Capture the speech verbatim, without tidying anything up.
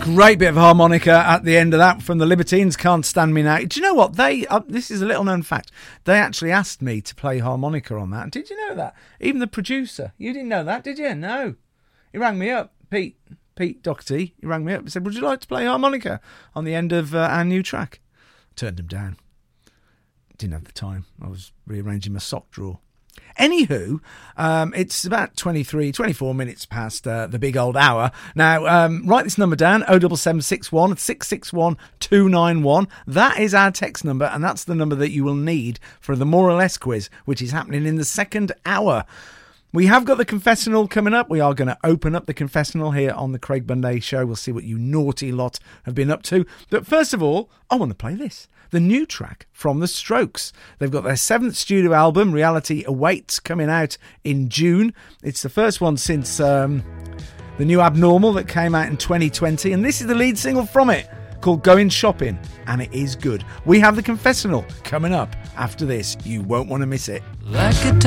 Great bit of harmonica at the end of that from the Libertines, Can't Stand Me Now. Do you know what? They uh, this is a little known fact. They actually asked me to play harmonica on that. Did you know that? Even the producer. You didn't know that, did you? No. He rang me up, Pete, Pete Doherty. He rang me up and said, would you like to play harmonica on the end of uh, our new track? Turned him down. Didn't have the time. I was rearranging my sock drawer. Anywho, um, it's about twenty-three, twenty-four minutes past uh, the big old hour. Now, um, write this number down, oh seven seven six one, six six one, two nine one. That is our text number, and that's the number that you will need for the More or Less quiz, which is happening in the second hour. We have got the confessional coming up. We are going to open up the confessional here on the Craig Bunday Show. We'll see what you naughty lot have been up to. But first of all, I want to play this. The new track from The Strokes. They've got their seventh studio album, Reality Awaits, coming out in June. It's the first one since um, the new Abnormal that came out in twenty twenty. And this is the lead single from it, called Going Shopping. And it is good. We have the confessional coming up after this. You won't want to miss it. Like a